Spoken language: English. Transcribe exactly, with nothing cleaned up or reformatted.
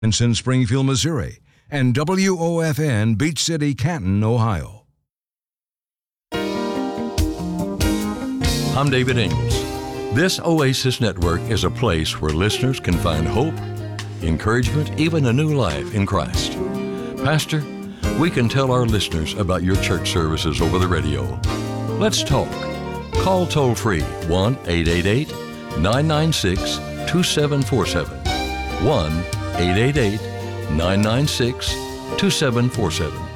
in Springfield, Missouri, and W O F N Beach City, Canton, Ohio. I'm David Ingalls. This Oasis Network is a place where listeners can find hope, encouragement, even a new life in Christ. Pastor, we can tell our listeners about your church services over the radio. Let's talk. Call toll-free one eight eight eight, nine nine six, two seven four seven. one eight eight eight, nine nine six, two seven four seven.